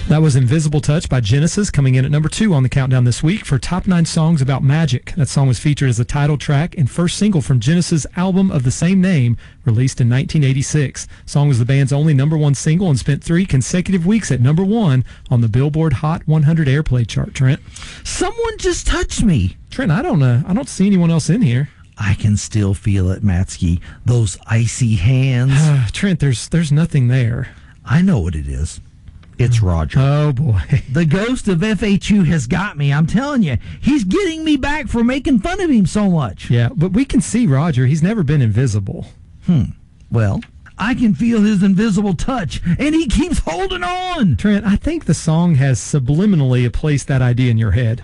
That was Invisible Touch by Genesis, coming in at number 2 on the countdown this week for Top 9 Songs About Magic. That song was featured as the title track and first single from Genesis' album of the same name, released in 1986. The song was the band's only number 1 single and spent 3 consecutive weeks at number 1 on the Billboard Hot 100 airplay chart. Trent? Someone just touched me. Trent, I don't see anyone else in here. I can still feel it, Matsky. Those icy hands. Trent, there's nothing there. I know what it is. It's Roger. Oh, boy. The ghost of FHU has got me. I'm telling you, he's getting me back for making fun of him so much. Yeah, but we can see Roger. He's never been invisible. Well, I can feel his invisible touch, and he keeps holding on. Trent, I think the song has subliminally placed that idea in your head.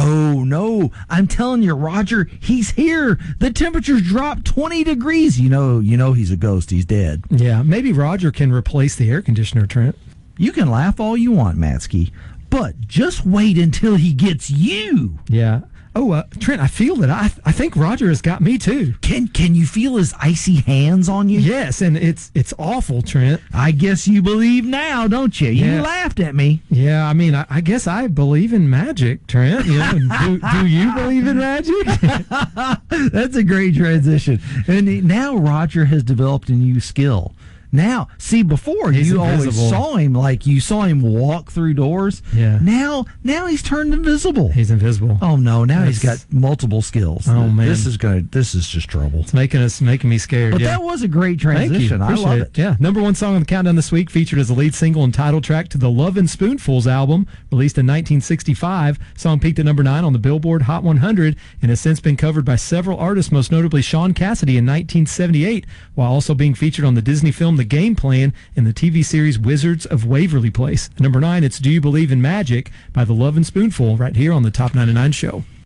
No. I'm telling you, Roger, he's here. The temperature's dropped 20 degrees. You know he's a ghost. He's dead. Yeah, maybe Roger can replace the air conditioner, Trent. You can laugh all you want, Matsky, but just wait until he gets you. Yeah. Oh, Trent, I feel it. I think Roger has got me, too. Can you feel his icy hands on you? Yes, and it's awful, Trent. I guess you believe now, don't you? You laughed at me. Yeah, I mean, I guess I believe in magic, Trent. You know, do you believe in magic? That's a great transition. And now Roger has developed a new skill. Now, see, before he's you invisible. always saw him walk through doors. Yeah. Now he's turned invisible. He's invisible. Oh no! Now he's got multiple skills. Oh man, this is just trouble. It's making me scared. But that was a great transition. Thank you. I love it. Yeah, number 1 song on the countdown this week, featured as the lead single and title track to the Love and Spoonfuls album, released in 1965. Song peaked at number 9 on the Billboard Hot 100 and has since been covered by several artists, most notably Sean Cassidy in 1978, while also being featured on the Disney film The Game Plan in the TV series Wizards of Waverly Place. At number 9, it's Do You Believe in Magic by the Love and Spoonful, right here on the Top 99 Show.